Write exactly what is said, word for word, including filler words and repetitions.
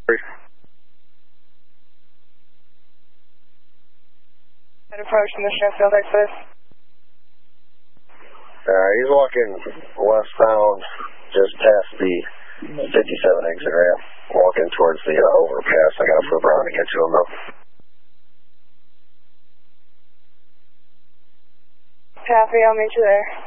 Approaching the Sheffield Express. Uh, he's walking westbound just past the fifty-seven exit ramp, walking towards the uh, overpass. I got to flip around to get to him though. Copy, I'll meet you there.